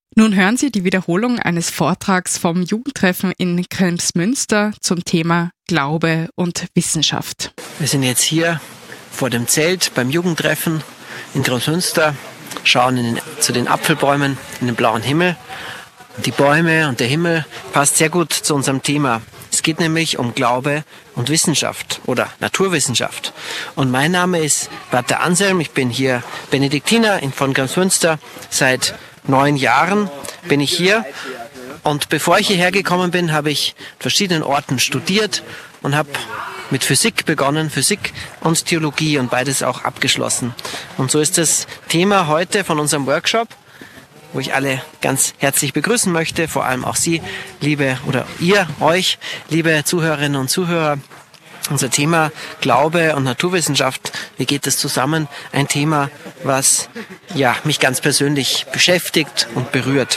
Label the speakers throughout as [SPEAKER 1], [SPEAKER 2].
[SPEAKER 1] Nun hören Sie die Wiederholung eines Vortrags vom Jugendtreffen in Kremsmünster zum Thema Glaube und Wissenschaft.
[SPEAKER 2] Wir sind jetzt hier vor dem Zelt beim Jugendtreffen in Kremsmünster, schauen zu den Apfelbäumen in den blauen Himmel. Die Bäume und der Himmel passt sehr gut zu unserem Thema. Es geht nämlich um Glaube und Wissenschaft oder Naturwissenschaft. Und mein Name ist Pater Anselm, ich bin hier Benediktiner von Kremsmünster. Seit 9 Jahren bin ich hier. Und bevor ich hierher gekommen bin, habe ich an verschiedenen Orten studiert und habe mit Physik begonnen, Physik und Theologie und beides auch abgeschlossen. Und so ist das Thema heute von unserem Workshop, wo ich alle ganz herzlich begrüßen möchte, vor allem auch Sie, euch, liebe Zuhörerinnen und Zuhörer. Unser Thema Glaube und Naturwissenschaft, wie geht das zusammen? Ein Thema, was mich ganz persönlich beschäftigt und berührt.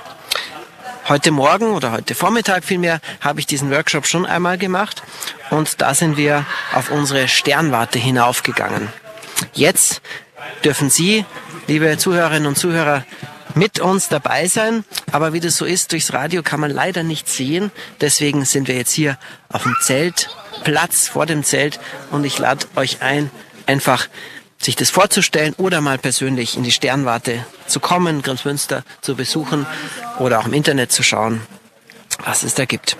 [SPEAKER 2] Heute Morgen oder heute Vormittag vielmehr habe ich diesen Workshop schon einmal gemacht und da sind wir auf unsere Sternwarte hinaufgegangen. Jetzt dürfen Sie, liebe Zuhörerinnen und Zuhörer, mit uns dabei sein, aber wie das so ist, durchs Radio kann man leider nicht sehen, deswegen sind wir jetzt hier auf dem Zeltplatz, vor dem Zelt und ich lade euch ein, einfach sich das vorzustellen oder mal persönlich in die Sternwarte zu kommen, Kremsmünster zu besuchen oder auch im Internet zu schauen, was es da gibt.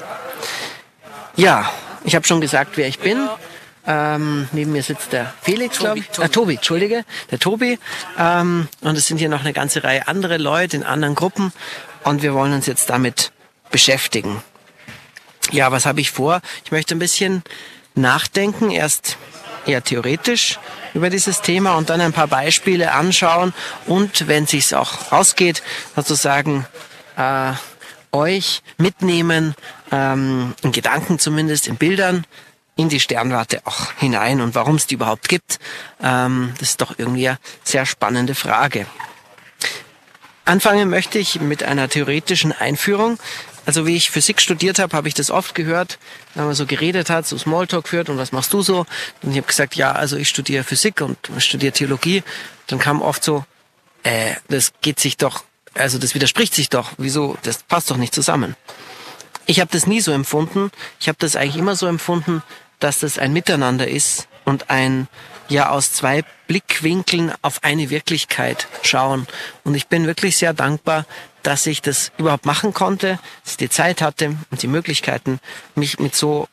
[SPEAKER 2] Ja, ich habe schon gesagt, wer ich bin. Neben mir sitzt der Felix, glaube ich. Tobi, Entschuldige. Der Tobi. Und es sind hier noch eine ganze Reihe andere Leute in anderen Gruppen. Und wir wollen uns jetzt damit beschäftigen. Ja, was habe ich vor? Ich möchte ein bisschen nachdenken. Erst eher theoretisch über dieses Thema und dann ein paar Beispiele anschauen. Und wenn es sich auch ausgeht, sozusagen euch mitnehmen, in Gedanken zumindest, in Bildern, in die Sternwarte auch hinein und warum es die überhaupt gibt. Das ist doch irgendwie eine sehr spannende Frage. Anfangen möchte ich mit einer theoretischen Einführung. Also wie ich Physik studiert habe, habe ich das oft gehört, wenn man so geredet hat, so Smalltalk führt und was machst du so? Und ich habe gesagt, ja, also ich studiere Physik und studiere Theologie. Dann kam oft so, das widerspricht sich doch. Wieso? Das passt doch nicht zusammen. Ich habe das nie so empfunden. Ich habe das eigentlich immer so empfunden, dass das ein Miteinander ist und ein aus 2 Blickwinkeln auf eine Wirklichkeit schauen. Und ich bin wirklich sehr dankbar, dass ich das überhaupt machen konnte, dass ich die Zeit hatte und die Möglichkeiten, mich mit so